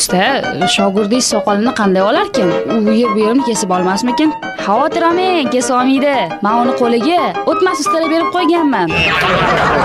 Usta, shogirdiz soqolini qanday olarkan? U yer bu yerini kesib olmasmikin? Xavotir olmang, kesib olmaydi. Men uni qo'liga o'tmas ustalab berib qo'yganman.